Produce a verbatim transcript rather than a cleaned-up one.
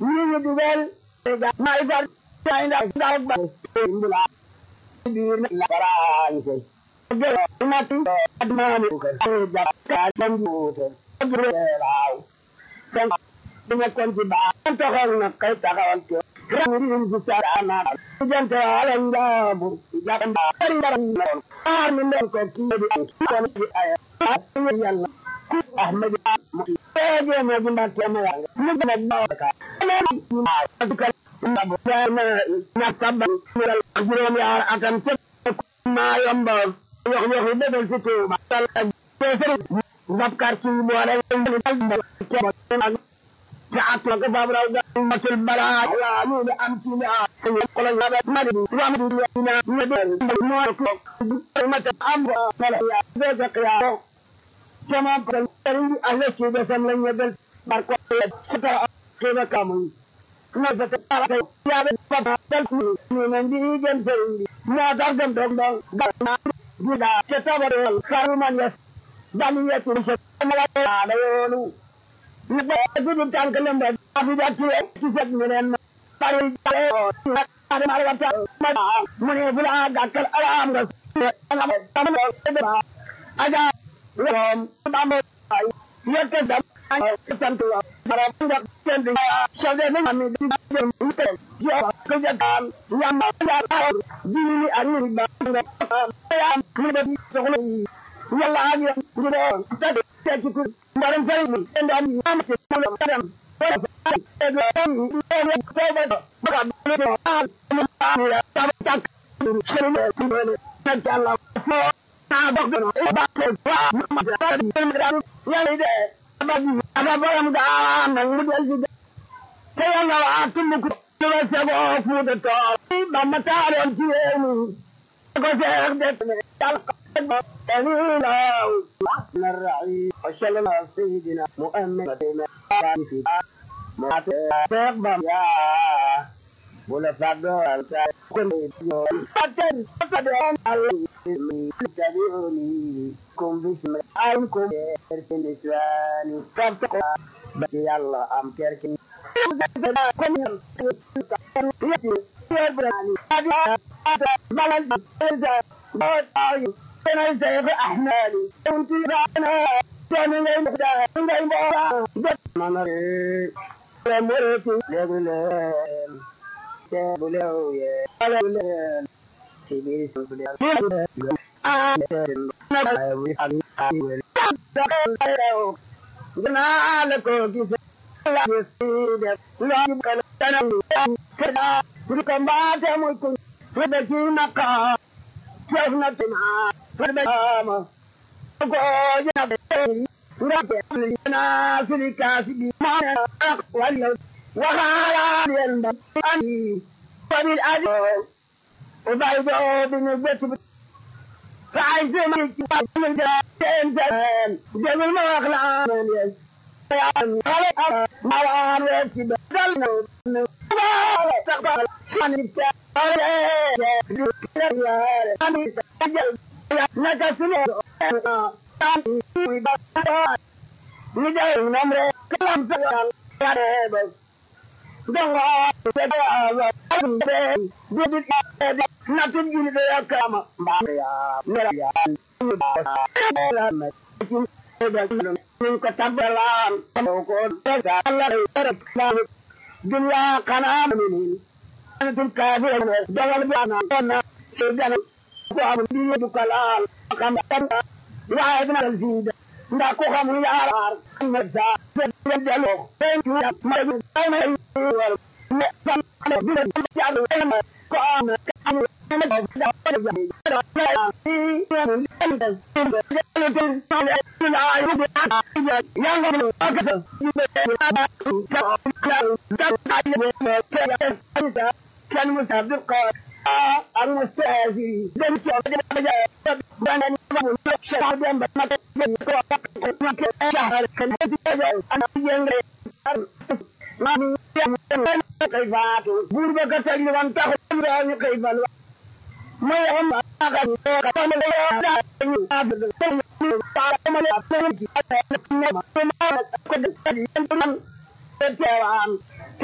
ñu dugal may far may ndax ndax ba imbula biir la baraay ko na tu admanu ko ja ka banjuto laaw tan dina kon ci ba taxal na kay taxawal ko rawrin ci sarana jante ala ndabu jamba ndaram non ar mi ndon ko ki di kon ci ay yalla ahmad muti teje mo jimba tema ya mu na ka na ka ndabu na na tabba juróom yaar atam ci ma yamba wax wax debal ci tuba tal Bakar ci boole jaatu ko babra matul bala ya ñu am ci na ko la ngaba mari wa mu na na de mo ko mata am sala ya de ka ya sama ko ala ci de sam la ñebel bar ko sita ke ba kamu na ba ta ya be pa dal ñu nan di gën sëriñ na dar gën dog dog na di da ci tabarol karu man ya dal ya ci sama la yoonu ne gudu tank lemba abu jatti ci set ñu len bari bari mari wata mu ne bula gàkkal alam nga aga rom bambo yekk dam sant bara nga tendi shade na mi di yo ko jatan yamba di ani ba ya mu de soxla yalla ani ngi do tade ci ku mbaram fay mi ndam am ci mu tam وصلى الله سيدنا محمد في ماتبا يا ولا فدال كن فتن فتن الله كم بسم عليكم ارتنسواني فتق بكي الله ام كركن كن يبراني بلد بلد أنا زيغ أحمالي كنت رانا كان يمدى عندي مورا مناري رمورتي لغلان سابلو يا لغلان سيبيري سبلان آسان نباوي حبيبي جنا لكو كيسا لا يسيد لا يبقى لنا كدا ركم باتا ملكم فبكي مقام شوفنا تنعا فربما قوجنا بيري رجعنا في الكاسب معنا أقوال وغالا يلدم أني وبالأجل وبعيدو بنسبة فعيز ملك ومن جلال جميل ما أخلع من يس خلق موار ويسيب ظلنا تقبل شان الكاسب نكسر ندعي نمر كلام سلام يا دعوة دعوة جد نتجي ليا كلام يا مريا من كتب الآن وقول الله يرحم دنيا كلام مني أنت الكافر دعوة بنا أنا سيدنا وأبو دي دكالال كم كم وعيبنا الفيد ناكو خم يارار نبزا ندلو تنجو ما يبغى ما يبغى نفهم أنا بيد جارو أنا كأنا كأنا أنا بيد كان متابق المستهزئ دم شهر أنا نقول شهر دم ما تقول شهر كان أنا ينغري ما بيعمل كيف أتو بوربا كسر وان تأخذ رأي كيف لو ما يهم أكان كان لا يعبد ما لا يفهم كذا ما ما كذا